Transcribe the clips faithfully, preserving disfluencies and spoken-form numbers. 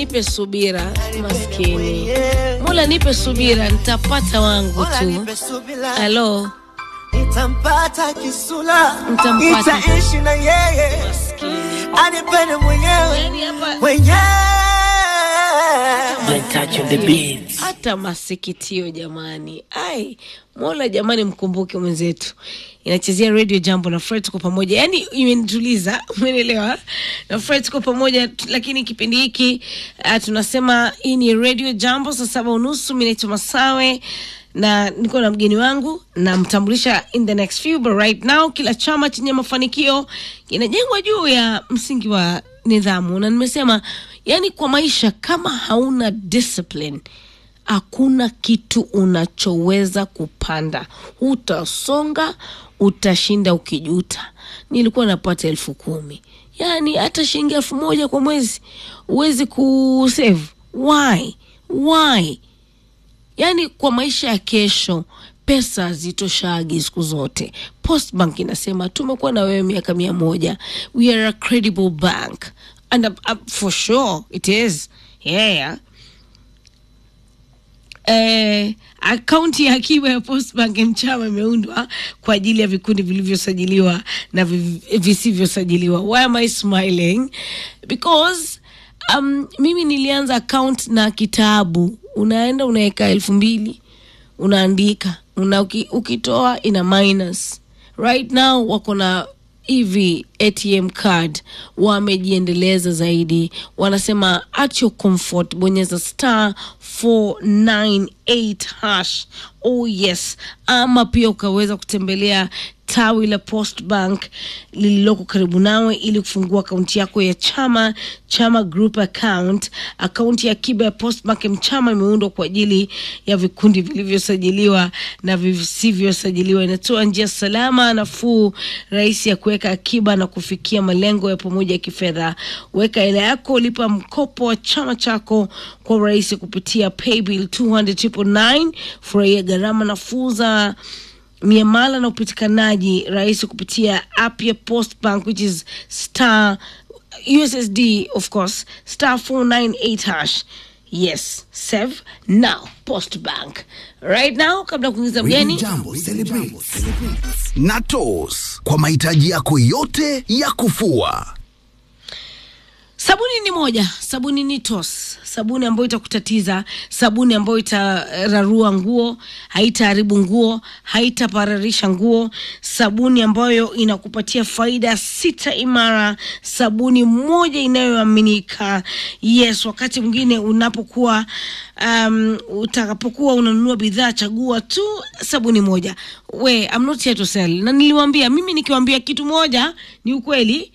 nipe subira maskini. Mola nipe subira nitapata wangu tu. Hello. Nitampata kisula. Nitampata. Nitaishi na yeye. Maskini. Anipende mwenyewe. Yani hapa Mwenyewe. hata masikitio jamani. Ai, Mola jamani mkumbuke mwenzetu. Inachezea Radio Jambo na Fred kwa pamoja. Yaani imenituliza, umeelewa? Na Fred kwa pamoja, lakini kipindi hiki uh, tunasema hii ni Radio Jambo saa saba unusu. Mimi naitwa Masawe na niko na mgeni wangu na mtambulisha in the next few, but right now kila chama chenye mafanikio kinajengwa juu ya msingi wa nidhamu. Na nimesema yani kwa maisha kama hauna discipline hakuna kitu unachoweza kupanda. Utasonga, utashinda ukijuta. Nilikuwa napata elfu kumi. Yani hata shilingi elfu moja kwa mwezi uwezi kusave. Why? Why? Yani kwa maisha ya kesho pesa zitoshagi siku zote. Postbank inasema tumekuwa na wewe miaka mia moja. We are a credible bank. And uh, uh, for sure it is. Yeah. Eh, akaunti ya akiba ya Postbank Mchama imeundwa kwa ajili ya vikundi vilivyosajiliwa na visivyosajiliwa. Why am I smiling? Because um, mimi nilianza account na kitabu. Unaenda unaweka elfu mbili, unaandika, una ukitoa ina minus. Right now wako na E V A T M card, wamejiendeleza zaidi. Wanasema at your comfort bonyeza star four nine eight hash. Oh yes. Ama pia ukaweza kutembelea tawi la Postbank lililoko karibu nawe ili kufungua akaunti yako ya chama, chama group account. Akaunti ya akiba ya Postbank Mchama imeundwa kwa ajili ya vikundi vilivyosajiliwa na visivyosajiliwa. Inatoa njia salama, nafuu, rahisi ya kuweka akiba na kufikia malengo ya pamoja ya kifedha. Weka hela yako, lipa mkopo wa chama chako kwa urahisi kupitia paybill two hundred nine nine nine. Furahia gharama nafuu za miamala na upatikanaji rahisi kupitia app ya Postbank, which is star U S S D of course star four nine eight hash. Yes, save now. Postbank right now. Kabla kuingiza mgeni Jambo celebrate na Toss kwa mahitaji yako yote ya kufua. Sabuni ni moja, sabuni ni Toss. Sabuni ambayo itakutatiza, sabuni ambayo itararua nguo, haitaharibu nguo, haitapararisha nguo, sabuni ambayo inakupatia faida sita imara, sabuni moja inayoaminika. Yes, wakati mwingine unapokuwa um, utakapokuwa unanunua bidhaa, chagua tu sabuni moja. We, I'm not here to sell. Na niliwaambia, mimi nikiwaambia kitu moja ni ukweli.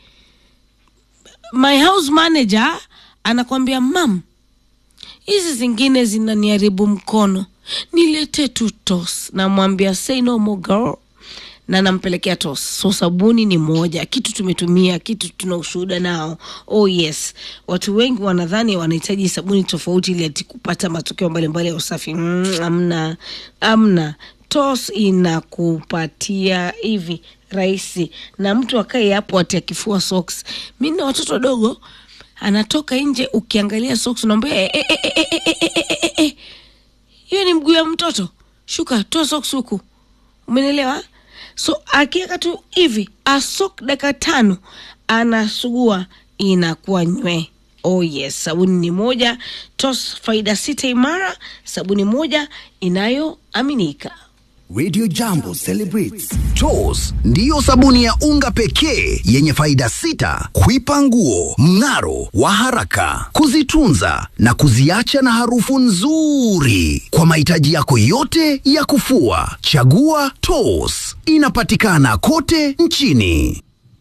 My house manager anakwambia, mam, hizi zingine zinaniharibu mkono, nilete tu Toss. Na mwambia say no more girl, na nampelekea Toss. So sabuni ni moja, kitu tumetumia, kitu tuna ushuhuda nao. Oh yes, watu wengi wanadhani wanahitaji sabuni tofauti ili ati kupata matokeo mbalimbali ya usafi. Mm, amna, amna. Toss inakupatia hivi rahisi, na mtu akae hapo ati akifua socks. Mimi na watoto wadogo, anatoka nje ukiangalia socks unaambia eh eh eh eh eh eh eh, hiyo ni mguu ya mtoto, shuka toa socks huku. Umeelewa? So akiweka tu hivi a sock dakika tano anasugua, inakuwa nywe. Oh yes, sabuni ni moja, Toss faida sita imara, sabuni moja inayoaminika. Radio Jambo celebrates. Toss ndiyo sabuni ya unga pekee yenye faida sita: kuipa nguo mng'aro wa haraka, kuzitunza na kuziacha na harufu nzuri. Kwa mahitaji yako yote ya kufua, chagua Toss. Inapatikana kote nchini.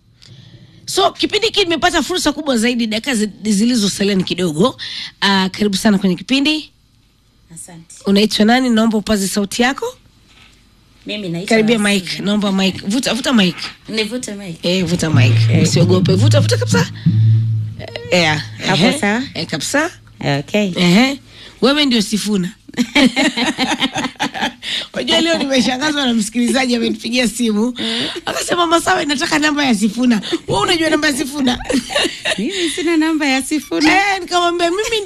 So kipindi hiki nimepata fursa kubwa zaidi, dakika zilizosalia ni kidogo. Uh, karibu sana kwenye kipindi. Asante. Unaitwa nani? Naomba upaze sauti yako. Mimi naitwa. Karibia mic, naomba mic. Vuta vuta mic. Nivuta mic. Eh, vuta mic. Usiogope. Vuta vuta kabisa. Eh, hapo sawa? Eh, kabisa. Okay. Eh. Wewe ndio Sifuna. Wajua leo nimeshangazwa na msikilizaji amenipigia simu. Akasema, Masawe nataka namba ya Sifuna. Wewe unajua namba ya Sifuna? Mimi sina namba ya Sifuna. Eh, nikamwambia mimi